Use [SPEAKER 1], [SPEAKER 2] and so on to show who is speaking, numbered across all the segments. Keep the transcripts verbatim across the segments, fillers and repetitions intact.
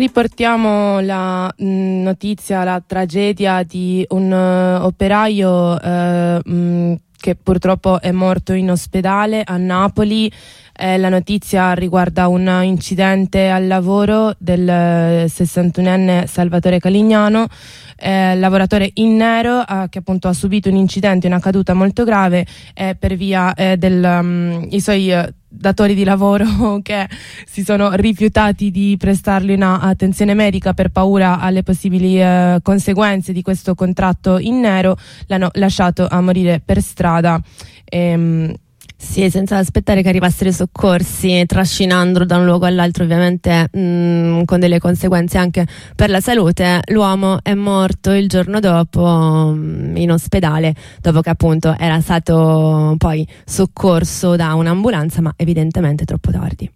[SPEAKER 1] Riportiamo la mh, notizia, la tragedia di un uh, operaio uh, mh, che purtroppo è morto in ospedale a Napoli. Eh, la notizia riguarda un incidente al lavoro del sessantunenne Salvatore Calignano, eh, lavoratore in nero, eh, che appunto ha subito un incidente, una caduta molto grave eh, per via eh, del um, i suoi uh, datori di lavoro che si sono rifiutati di prestargli una attenzione medica per paura alle possibili eh, conseguenze di questo contratto in nero. L'hanno lasciato a morire per strada. Ehm,
[SPEAKER 2] Sì, senza aspettare che arrivassero i soccorsi, trascinandolo da un luogo all'altro, ovviamente mh, con delle conseguenze anche per la salute. L'uomo è morto il giorno dopo mh, in ospedale, dopo che appunto era stato poi soccorso da un'ambulanza, ma evidentemente troppo tardi.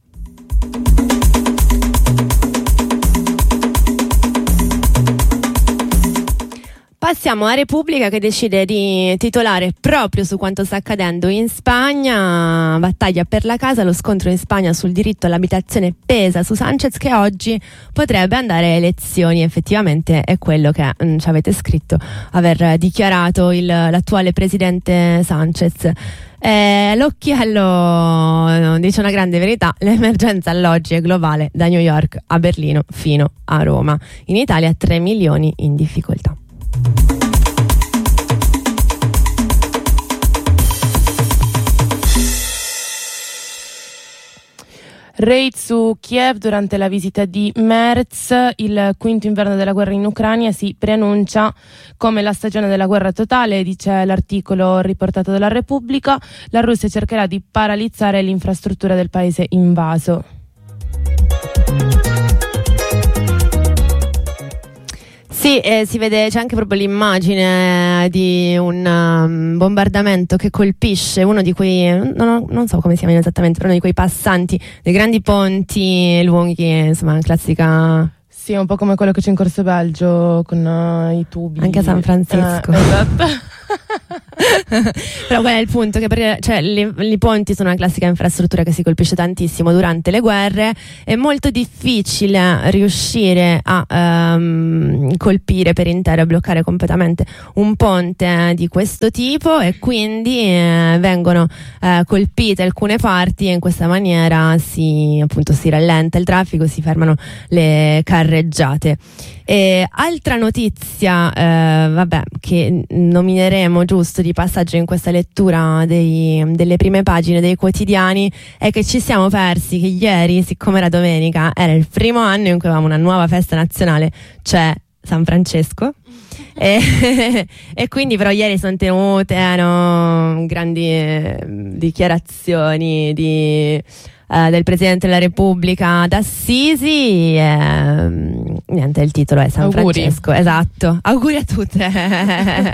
[SPEAKER 2] Passiamo a Repubblica, che decide di titolare proprio su quanto sta accadendo in Spagna. Battaglia per la casa, lo scontro in Spagna sul diritto all'abitazione pesa su Sanchez, che oggi potrebbe andare a elezioni. Effettivamente è quello che mh, ci avete scritto, aver dichiarato il, l'attuale presidente Sanchez. Eh, l'occhiello dice una grande verità: l'emergenza alloggi è globale, da New York a Berlino fino a Roma. In Italia tre milioni in difficoltà.
[SPEAKER 1] Raid su Kiev durante la visita di Merz. Il quinto inverno della guerra in Ucraina si preannuncia come la stagione della guerra totale, dice l'articolo riportato dalla Repubblica. La Russia cercherà di paralizzare l'infrastruttura del paese invaso.
[SPEAKER 2] Sì, eh, si vede, c'è anche proprio l'immagine di un um, bombardamento che colpisce uno di quei, non, non so come si chiamano esattamente, però uno di quei passanti dei grandi ponti lunghi, insomma, classica.
[SPEAKER 1] Sì, è un po' come quello che c'è in Corso Belgio con uh, i tubi.
[SPEAKER 2] Anche a San Francisco.
[SPEAKER 1] Eh, esatto.
[SPEAKER 2] Però qual è il punto? Che per, cioè, li, i ponti sono una classica infrastruttura che si colpisce tantissimo durante le guerre. È molto difficile riuscire a um, colpire per intero e bloccare completamente un ponte di questo tipo, e quindi eh, vengono eh, colpite alcune parti, e in questa maniera si, appunto, si rallenta il traffico, si fermano le carreggiate. E altra notizia, eh, vabbè, che nomineremo giusto di passaggio in questa lettura dei, delle prime pagine dei quotidiani, è che ci siamo persi che ieri, siccome era domenica, era il primo anno in cui avevamo una nuova festa nazionale, cioè San Francesco. e, e quindi però ieri sono tenute eh, no, grandi eh, dichiarazioni di Uh, del Presidente della Repubblica d'Assisi. Eh, niente, il titolo è San
[SPEAKER 1] Auguri.
[SPEAKER 2] Francesco, esatto, auguri a tutte.